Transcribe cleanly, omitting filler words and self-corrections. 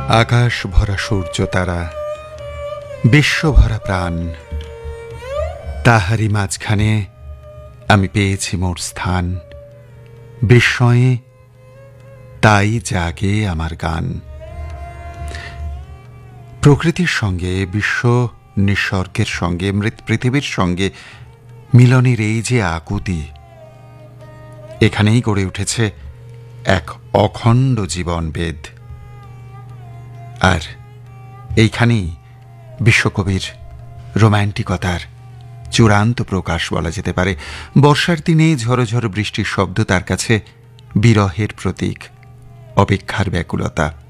আকাশ ভরা সূর্য তারা, বিশ্ব ভরা প্রাণ, তাহারি মাঝখানে আমি পেয়েছি মোর স্থান। বিস্ময়ে তাই জাগে আমার গান। প্রকৃতির সঙ্গে, বিশ্ব নিঃসর্গের সঙ্গে, মৃত পৃথিবীর সঙ্গে মিলনের এই যে আকুতি, এখানেই গড়ে উঠেছে এক অখণ্ড জীবনবেদ। আর এইখানেই বিশ্বকবির রোম্যান্টিকতার চূড়ান্ত প্রকাশ বলা যেতে পারে। বর্ষার দিনে ঝড়ো ঝড়ো বৃষ্টির শব্দ তার কাছে বিরহের প্রতীক, অপেক্ষার ব্যাকুলতা।